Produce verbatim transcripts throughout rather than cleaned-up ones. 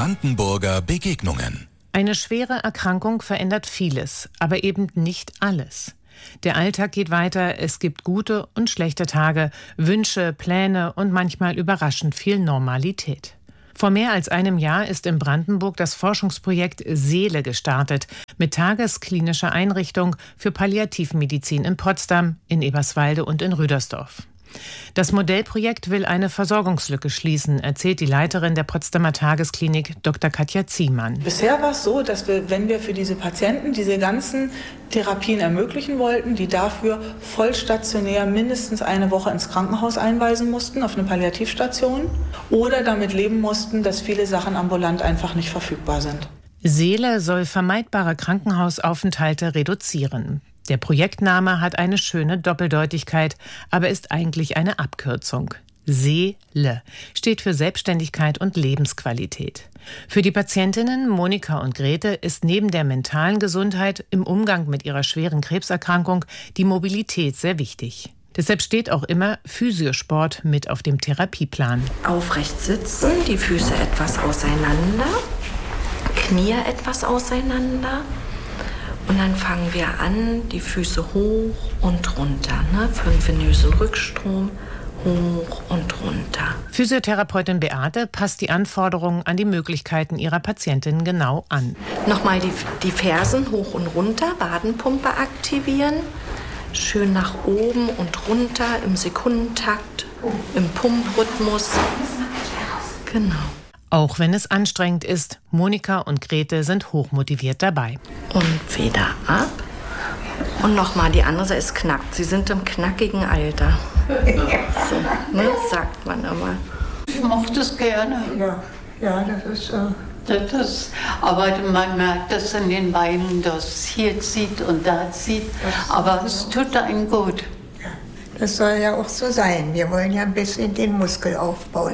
Brandenburger Begegnungen. Eine schwere Erkrankung verändert vieles, aber eben nicht alles. Der Alltag geht weiter, es gibt gute und schlechte Tage, Wünsche, Pläne und manchmal überraschend viel Normalität. Vor mehr als einem Jahr ist in Brandenburg das Forschungsprojekt Seele gestartet, mit tagesklinischer Einrichtung für Palliativmedizin in Potsdam, in Eberswalde und in Rüdersdorf. Das Modellprojekt will eine Versorgungslücke schließen, erzählt die Leiterin der Potsdamer Tagesklinik, Doktor Katja Ziemann. Bisher war es so, dass wir, wenn wir für diese Patienten diese ganzen Therapien ermöglichen wollten, die dafür vollstationär mindestens eine Woche ins Krankenhaus einweisen mussten, auf eine Palliativstation, oder damit leben mussten, dass viele Sachen ambulant einfach nicht verfügbar sind. Seele soll vermeidbare Krankenhausaufenthalte reduzieren. Der Projektname hat eine schöne Doppeldeutigkeit, aber ist eigentlich eine Abkürzung. Seele steht für Selbstständigkeit und Lebensqualität. Für die Patientinnen Monika und Grete ist neben der mentalen Gesundheit im Umgang mit ihrer schweren Krebserkrankung die Mobilität sehr wichtig. Deshalb steht auch immer Physiosport mit auf dem Therapieplan. Aufrecht sitzen, die Füße etwas auseinander, Knie etwas auseinander. Und dann fangen wir an, die Füße hoch und runter, ne? Für einen venösen Rückstrom, hoch und runter. Physiotherapeutin Beate passt die Anforderungen an die Möglichkeiten ihrer Patientinnen genau an. Nochmal die, die Fersen hoch und runter, Wadenpumpe aktivieren. Schön nach oben und runter im Sekundentakt, im Pumprhythmus. Genau. Auch wenn es anstrengend ist, Monika und Grete sind hochmotiviert dabei. Und wieder ab. Und nochmal, die andere Seite ist knackt. Sie sind im knackigen Alter. So, ne, sagt man immer. Ich mochte es gerne. Ja, ja, das ist so. Das ist, aber man merkt das in den Beinen, dass es hier zieht und da zieht. Aber es tut einem gut. Ja, das soll ja auch so sein. Wir wollen ja ein bisschen den Muskel aufbauen.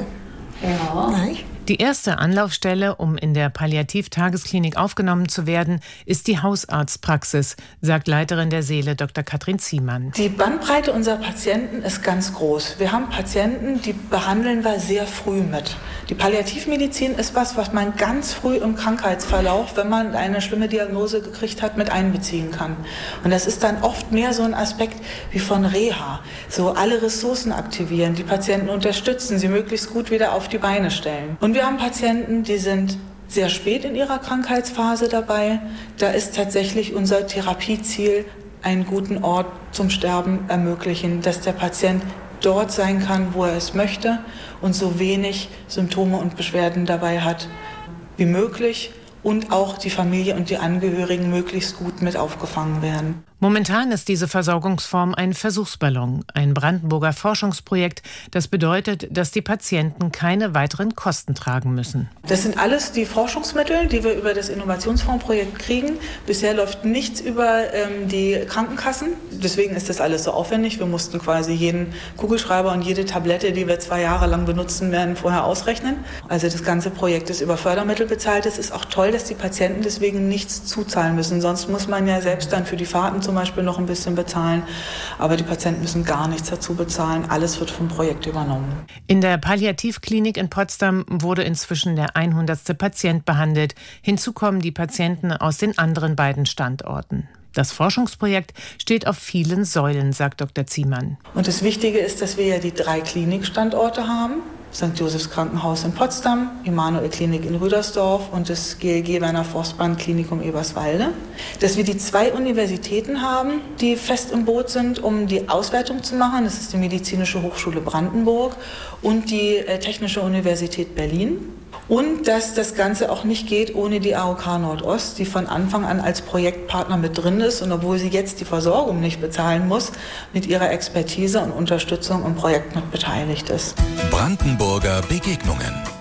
Ja. Nein? Die erste Anlaufstelle, um in der Palliativ-Tagesklinik aufgenommen zu werden, ist die Hausarztpraxis, sagt Leiterin der Seele Doktor Katrin Ziemann. Die Bandbreite unserer Patienten ist ganz groß. Wir haben Patienten, die behandeln wir sehr früh mit. Die Palliativmedizin ist was, was man ganz früh im Krankheitsverlauf, wenn man eine schlimme Diagnose gekriegt hat, mit einbeziehen kann. Und das ist dann oft mehr so ein Aspekt wie von Reha. So alle Ressourcen aktivieren, die Patienten unterstützen, sie möglichst gut wieder auf die Beine stellen. Und wir haben Patienten, die sind sehr spät in ihrer Krankheitsphase dabei. Da ist tatsächlich unser Therapieziel, einen guten Ort zum Sterben ermöglichen, dass der Patient dort sein kann, wo er es möchte und so wenig Symptome und Beschwerden dabei hat wie möglich und auch die Familie und die Angehörigen möglichst gut mit aufgefangen werden. Momentan ist diese Versorgungsform ein Versuchsballon, ein Brandenburger Forschungsprojekt. Das bedeutet, dass die Patienten keine weiteren Kosten tragen müssen. Das sind alles die Forschungsmittel, die wir über das Innovationsfondsprojekt kriegen. Bisher läuft nichts über ähm, die Krankenkassen. Deswegen ist das alles so aufwendig. Wir mussten quasi jeden Kugelschreiber und jede Tablette, die wir zwei Jahre lang benutzen werden, vorher ausrechnen. Also das ganze Projekt ist über Fördermittel bezahlt. Es ist auch toll, dass die Patienten deswegen nichts zuzahlen müssen. Sonst muss man ja selbst dann für die Fahrten zum Beispiel noch ein bisschen bezahlen. Aber die Patienten müssen gar nichts dazu bezahlen. Alles wird vom Projekt übernommen. In der Palliativklinik in Potsdam wurde inzwischen der hundertste Patient behandelt. Hinzu kommen die Patienten aus den anderen beiden Standorten. Das Forschungsprojekt steht auf vielen Säulen, sagt Doktor Ziemann. Und das Wichtige ist, dass wir ja die drei Klinikstandorte haben. Sankt Josephs Krankenhaus in Potsdam, Emanuel Klinik in Rüdersdorf und das G L G Werner Forstbahn Klinikum Eberswalde. Dass wir die zwei Universitäten haben, die fest im Boot sind, um die Auswertung zu machen. Das ist die Medizinische Hochschule Brandenburg und die Technische Universität Berlin. Und dass das Ganze auch nicht geht ohne die A O K Nordost, die von Anfang an als Projektpartner mit drin ist und obwohl sie jetzt die Versorgung nicht bezahlen muss, mit ihrer Expertise und Unterstützung im Projekt mit beteiligt ist. Brandenburger Begegnungen.